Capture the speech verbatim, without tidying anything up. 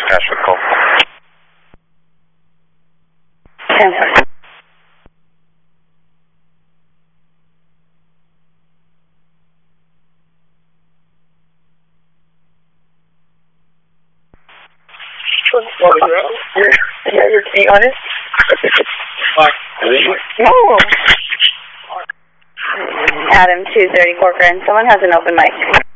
Ashford call. ten four. What was your Your, your, your key on it? No. Adam two thirty Corcoran. Someone has an open mic.